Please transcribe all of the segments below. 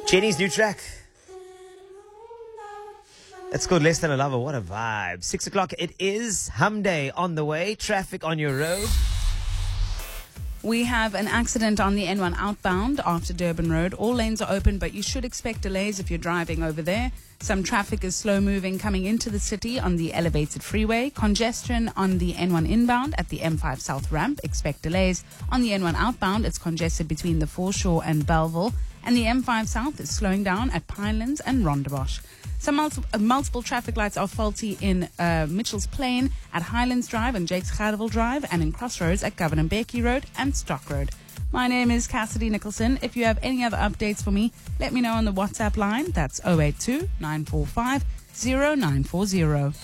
Jenny's new track. It's called Less Than a Lover. What a vibe. 6 o'clock. It is Hum Day on the way. Traffic on your road. We have an accident on the N1 outbound after Durban Road. All lanes are open, but you should expect delays if you're driving over there. Some traffic is slow moving coming into the city on the elevated freeway. Congestion on the N1 inbound at the M5 South ramp. Expect delays. On the N1 outbound, it's congested between the Foreshore and Belleville. And the M5 South is slowing down at Pinelands and Rondebosch. Some multiple traffic lights are faulty in Mitchell's Plain, at Highlands Drive and Jakes Gerwel Drive, and in Crossroads at Governor Becky Road and Stock Road. My name is Cassidy Nicholson. If you have any other updates for me, let me know on the WhatsApp line. That's 082 945 0940.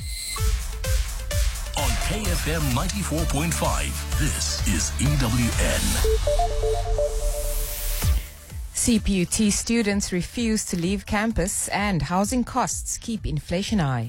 On KFM 94.5, this is EWN. CPUT students refuse to leave campus and housing costs keep inflation high.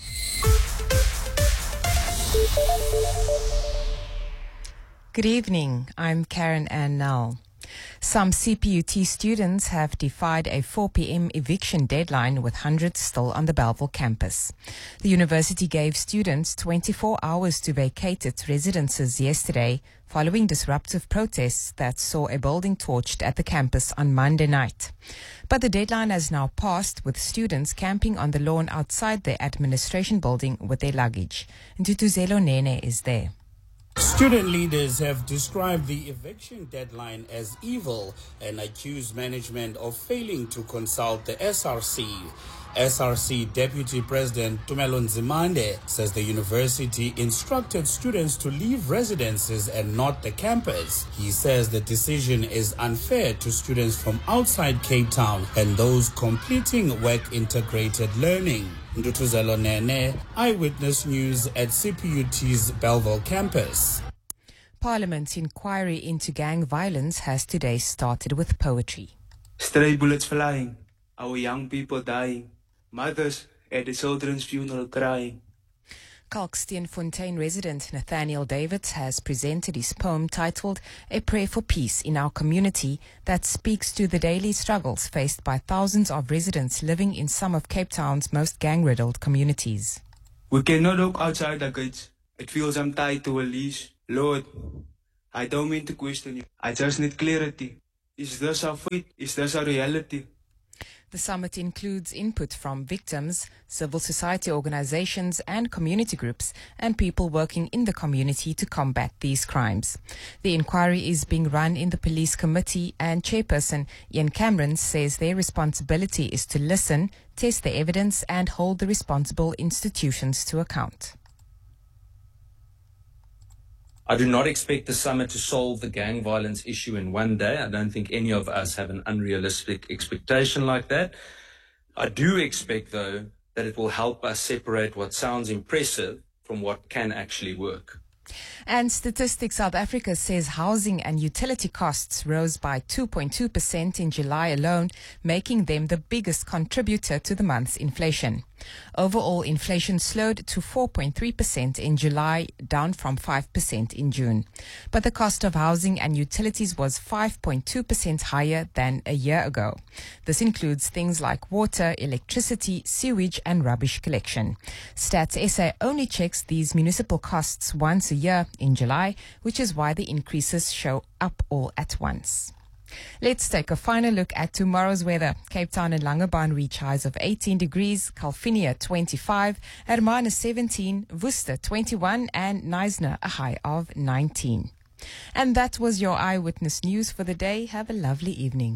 Good evening, I'm Karen Ann Null. Some CPUT students have defied a 4 p.m. eviction deadline with hundreds still on the Belleville campus. The university gave students 24 hours to vacate its residences yesterday following disruptive protests that saw a building torched at the campus on Monday night. But the deadline has now passed, with students camping on the lawn outside the administration building with their luggage. Ntutuzelo Nene is there. Student leaders have described the eviction deadline as evil and accused management of failing to consult the SRC. SRC Deputy President Tumelo Nzimande says the university instructed students to leave residences and not the campus. He says the decision is unfair to students from outside Cape Town and those completing work-integrated learning. Ndutuzelo Nene, Eyewitness News at CPUT's Belleville campus. Parliament's inquiry into gang violence has today started with poetry. Stray bullets flying, our young people dying, mothers at the children's funeral crying. Kalksteenfontein resident Nathaniel Davids has presented his poem titled A Prayer for Peace in Our Community that speaks to the daily struggles faced by thousands of residents living in some of Cape Town's most gang-riddled communities. We cannot look outside the gates. It feels I'm tied to a leash. Lord, I don't mean to question you. I just need clarity. Is this our fate? Is this our reality? The summit includes input from victims, civil society organizations and community groups, and people working in the community to combat these crimes. The inquiry is being run in the police committee, and chairperson Ian Cameron says their responsibility is to listen, test the evidence and hold the responsible institutions to account. I do not expect the summit to solve the gang violence issue in one day. I don't think any of us have an unrealistic expectation like that. I do expect, though, that it will help us separate what sounds impressive from what can actually work. And Statistics South Africa says housing and utility costs rose by 2.2% in July alone, making them the biggest contributor to the month's inflation. Overall, inflation slowed to 4.3% in July, down from 5% in June. But the cost of housing and utilities was 5.2% higher than a year ago. This includes things like water, electricity, sewage and rubbish collection. Stats SA only checks these municipal costs once a year in July, which is why the increases show up all at once. Let's take a final look at tomorrow's weather. Cape Town and Langebaan reach highs of 18 degrees, Kalfinia 25, Hermanus 17, Worcester 21 and Knysna a high of 19. And that was your Eyewitness News for the day. Have a lovely evening.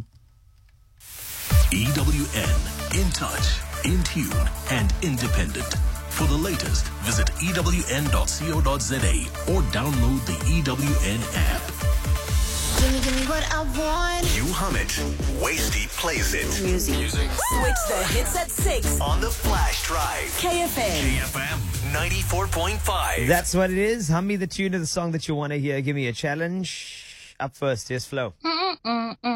EWN, in touch, in tune and independent. For the latest, visit ewn.co.za or download the EWN app. Give me what I want. You hum it. Wasty plays it. Music. Switch the hits at 6 On the Flash Drive. KFM. KFM 94.5. That's what it is. Hum me the tune of the song that you want to hear. Give me a challenge. Up first, here's Flo.